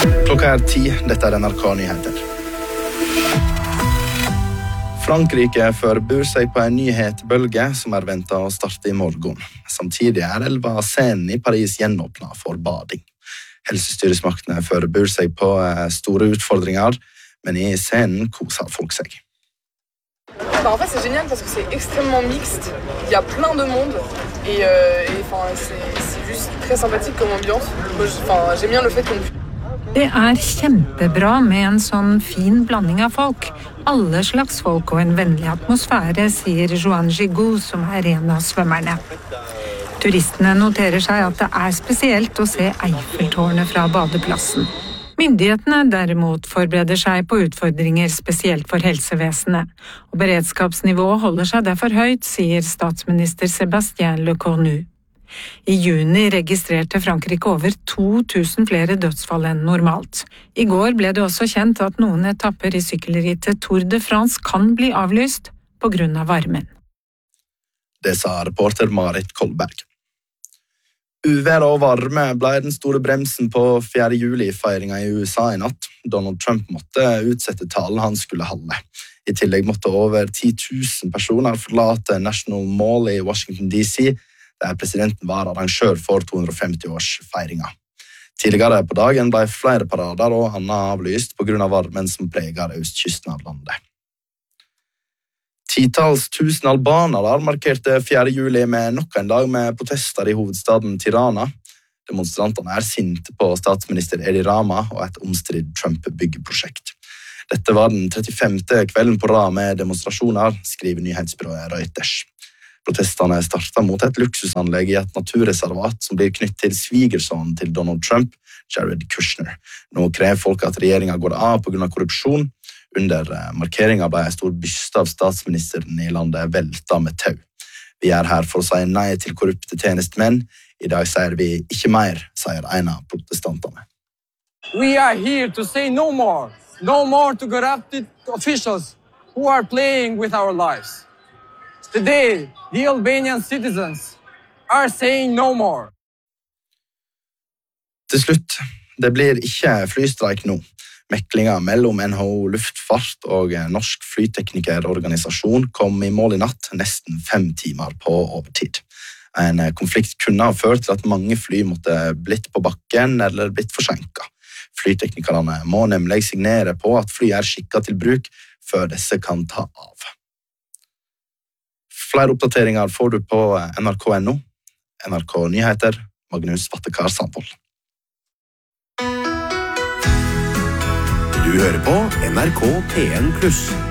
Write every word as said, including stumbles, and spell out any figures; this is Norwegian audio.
Klokka er ti, dette er N R K Nyheter. Frankrike forbereder seg på en nyhetsbølge som er ventet å starte i morgen. Samtidig er elva Seine i Paris gjenåpnet for bading. Helsestyresmaktene forbereder seg på store utfordringer, men i Seine koser folk seg. Bah, en fait, c'est génial parce que c'est extrêmement mixte. Il y a plein de monde et, euh, et c'est, c'est juste très sympathique comme ambiance. Moi, j'aime bien le fait qu'on... Det er kjempebra med en sånn fin blanding av folk. Alle slags folk og en vennlig atmosfære, sier Joan Gigot, som er en av svømmerne. Turistene noterer seg at det er spesielt å se Eiffeltårnet fra badeplassen. Myndighetene derimot forbereder seg på utfordringer spesielt for helsevesenet, og beredskapsnivået holder seg derfor høyt, sier statsminister Sébastien Lecornu. I juni registrerte Frankrike over to tusen flere dødsfall enn normalt. I går ble det også kjent at noen etapper i sykkelrittet Tour de France kan bli avlyst på grunn av varmen. Det sa reporter Marit Kolberg. Uvær og varme ble den store bremsen på fjerde juli-feiringen i U S A i natt. Donald Trump måtte utsette talen han skulle holde. I tillegg måtte over ti tusen personer forlate National Mall i Washington D C, der presidenten var arrangør for to hundre og femti-årsfeiringen. Tidligere på dagen ble flere parader og annet avlyst på grunn av varmen som preger østkysten av landet. Titals tusen albanere markerte fjerde juli med nok en dag med protester i hovedstaden Tirana. Demonstrantene er sinte på statsminister Edi Rama og et omstridt Trump-byggeprosjekt. Dette var den trettifemte kvelden på rad med demonstrasjoner, skriver nyhetsbyrået Reuters. Protestene startet mot et luksusanlegg i et naturreservat som blir knyttet til svigersønnen til Donald Trump, Jared Kushner. Nå krever folk at regjeringen går av på grunn av korrupsjon. Under markeringen ble en stor byste av statsministeren i landet velta med tau. Vi er her for å si nei til korrupte tjenestemenn. I dag sier vi ikke mer, sier en av protestantene. We are here to say no more. No more to corrupted officials who are playing with our lives. Today, the Albanian citizens are saying no more. Til slutt, det blir ikke flystreik nå. Meklinga mellom N H O Luftfart og Norsk Flyteknikerorganisasjon kom i mål i natt nesten fem timer på overtid. En konflikt kunne ha ført til at mange fly måtte blitt på bakken eller blitt forsinket. Flyteknikerne må nemlig signere på at fly er skikket til bruk før disse kan ta av. Flere oppdateringer får du på N R K punktum N O. N R K Nyheter, Magnus Vattekar Sandvold. Du hører på N R K P N pluss.